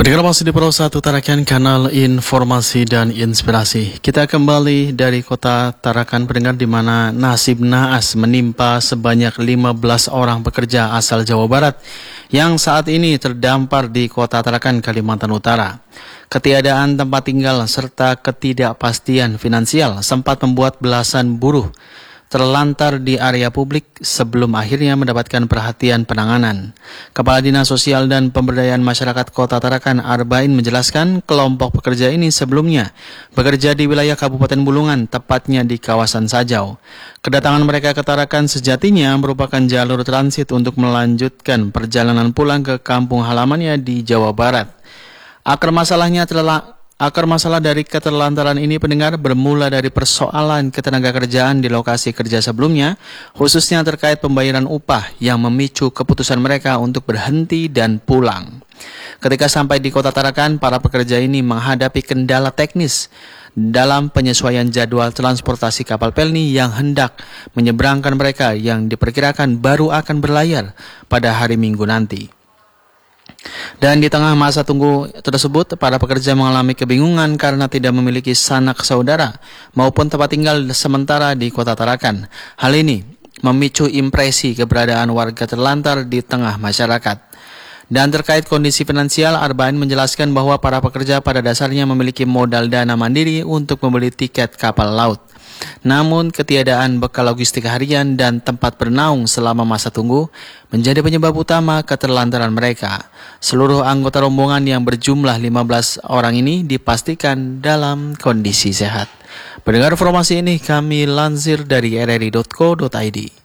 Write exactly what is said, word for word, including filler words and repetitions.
Pendengar masih di Pro satu Tarakan, kanal informasi dan inspirasi. Kita kembali dari kota Tarakan, pendengar, di mana nasib naas menimpa sebanyak lima belas orang pekerja asal Jawa Barat yang saat ini terdampar di kota Tarakan, Kalimantan Utara. Ketiadaan tempat tinggal serta ketidakpastian finansial sempat membuat belasan buruh terlantar di area publik sebelum akhirnya mendapatkan perhatian penanganan. Kepala Dinas Sosial dan Pemberdayaan Masyarakat Kota Tarakan, Arbain, menjelaskan kelompok pekerja ini sebelumnya bekerja di wilayah Kabupaten Bulungan, tepatnya di kawasan Sajau. Kedatangan mereka ke Tarakan sejatinya merupakan jalur transit untuk melanjutkan perjalanan pulang ke kampung halamannya di Jawa Barat. Akar masalahnya telah Akar masalah dari keterlantaran ini, pendengar, bermula dari persoalan ketenagakerjaan di lokasi kerja sebelumnya, khususnya terkait pembayaran upah yang memicu keputusan mereka untuk berhenti dan pulang. Ketika sampai di kota Tarakan, para pekerja ini menghadapi kendala teknis dalam penyesuaian jadwal transportasi kapal pelni yang hendak menyeberangkan mereka yang diperkirakan baru akan berlayar pada hari Minggu nanti. Dan di tengah masa tunggu tersebut, para pekerja mengalami kebingungan karena tidak memiliki sanak saudara maupun tempat tinggal sementara di kota Tarakan. Hal ini memicu impresi keberadaan warga terlantar di tengah masyarakat. Dan terkait kondisi finansial, Arbain menjelaskan bahwa para pekerja pada dasarnya memiliki modal dana mandiri untuk membeli tiket kapal laut. Namun ketiadaan bekal logistik harian dan tempat bernaung selama masa tunggu menjadi penyebab utama keterlantaran mereka. Seluruh anggota rombongan yang berjumlah lima belas orang ini dipastikan dalam kondisi sehat. Pendengar, informasi ini kami lansir dari r r i titik co titik i d.